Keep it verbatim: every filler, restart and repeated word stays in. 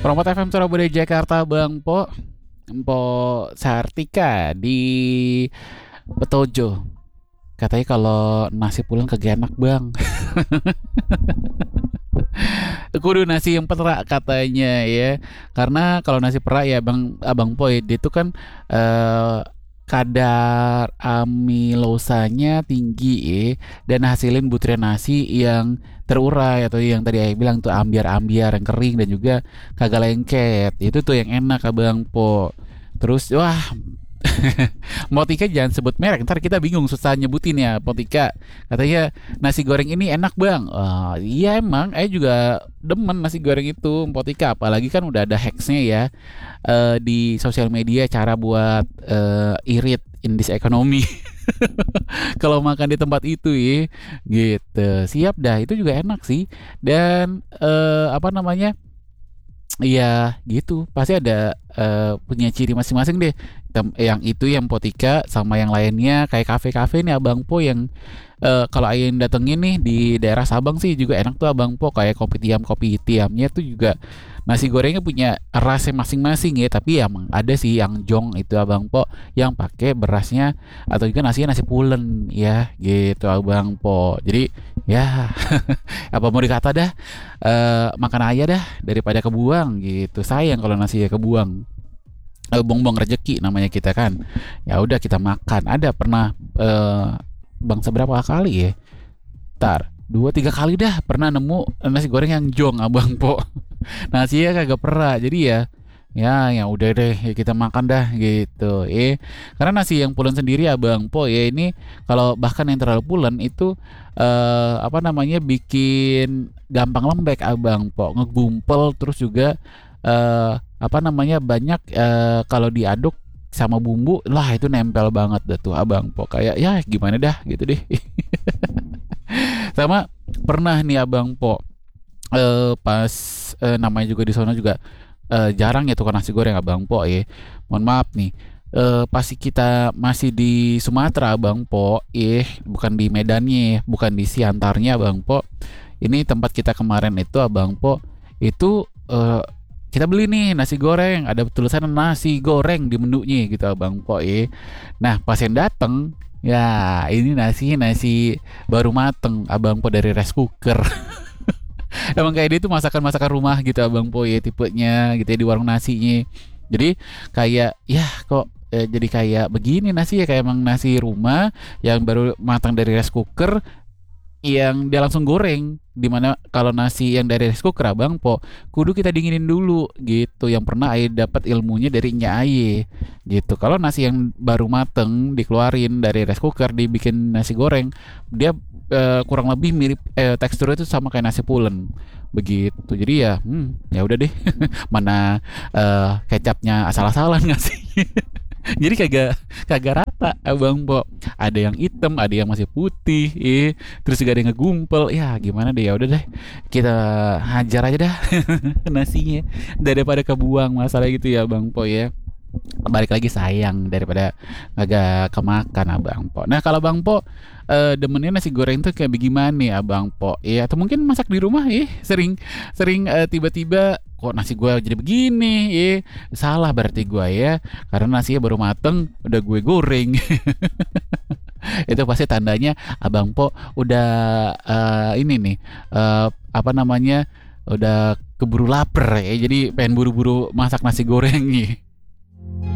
Promote F M Surabaya Jakarta Bang Po, Empo Sartika di Petojo. Katanya kalau nasi pulen kagak enak bang. Kudu nasi yang perak katanya ya. Karena kalau nasi perak ya bang abang Poy dia itu kan eh, kadar amilosanya tinggi ya, dan hasilin butiran nasi yang terurai atau yang tadi ayah bilang tuh ambiar-ambiar yang kering dan juga kagak lengket. Itu tuh yang enak abang Po. Terus wah Motika jangan sebut merek, ntar kita bingung susah nyebutin ya. Motika katanya nasi goreng ini enak bang. Oh, iya emang, saya juga demen nasi goreng itu Motika. Apalagi kan udah ada hacksnya ya eh, di sosial media cara buat eh, irit in this economy. Kalau makan di tempat itu ya, gitu. Siap dah, itu juga enak sih. Dan eh, apa namanya? Iya gitu, pasti ada eh, punya ciri masing-masing deh. Tem- yang itu yang Potika sama yang lainnya kayak kafe-kafe nih Abang Po yang eh, kalau Ayin datengin nih di daerah Sabang sih juga enak tuh Abang Po, kayak kopi tiam kopi tiamnya tuh juga nasi gorengnya punya rasa masing-masing ya. Tapi emang ada sih yang jong itu Abang Po yang pakai berasnya atau juga nasinya nasi pulen ya gitu Abang Po. Jadi ya apa mau dikata dah, eh, makan aja dah daripada kebuang gitu. Sayang kalau nasi ya kebuang. Eh, bongbong rezeki namanya kita kan. Ya udah kita makan. Ada pernah eh, bang seberapa kali ya? Tar dua tiga kali dah pernah nemu nasi goreng yang jong abang Po. Nasinya kagak pernah. Jadi ya ya ya udah deh ya kita makan dah gitu eh karena nasi yang pulen sendiri abang Po ya ini kalau bahkan yang terlalu pulen itu eh, apa namanya bikin gampang lembek abang Po, ngegumpel. Terus juga eh, apa namanya banyak eh, kalau diaduk sama bumbu lah itu nempel banget dah tuh abang Po, kayak ya gimana dah gitu deh. Sama pernah nih abang Po eh, pas eh, namanya juga di sana juga eh, jarang ya tukang nasi goreng abang Po ya. Mohon maaf nih. Eh, pasti kita masih di Sumatera abang Po, eh bukan di Medannya, bukan di Siantarnya abang Po. Ini tempat kita kemarin itu abang Po itu eh, kita beli nih nasi goreng, ada tulisan nasi goreng di menunya gitu abang Po eh. Nah pas yang dateng ya ini nasi nasi baru mateng abang Po dari rice cooker. Emang kayak dia tuh masakan-masakan rumah gitu abang Po ya tipenya gitu ya di warung nasinya. Jadi kayak ya kok eh, jadi kayak begini nasi ya, kayak emang nasi rumah yang baru matang dari rice cooker yang dia langsung goreng. Dimana kalau nasi yang dari rice cooker abang Po kudu kita dinginin dulu gitu. Yang pernah Aye dapat ilmunya dari Nya Aye gitu. Kalau nasi yang baru mateng dikeluarin dari rice cooker dibikin nasi goreng, dia eh, kurang lebih mirip eh, teksturnya itu sama kayak nasi pulen begitu. Jadi ya hmm, ya udah deh. Mana eh, kecapnya asal-asalan nggak sih. Jadi kagak kagak rata abang Po, ada yang hitam ada yang masih putih eh terus juga ada yang ngegumpel. Ya gimana deh, ya udah deh kita hajar aja dah nasinya daripada kebuang masalah gitu ya bang Po ya. Balik lagi sayang daripada agak kemakan abang Po. Nah kalau bang Po eh, demennya nasi goreng tuh kayak bagaimana nih abang Po ya, atau mungkin masak di rumah ya sering sering eh, tiba-tiba kok nasi gue jadi begini ya, salah berarti gue ya karena nasinya baru mateng udah gue goreng. Itu pasti tandanya abang Po udah eh, ini nih eh, apa namanya udah keburu lapar ya, jadi pengen buru-buru masak nasi goreng nih.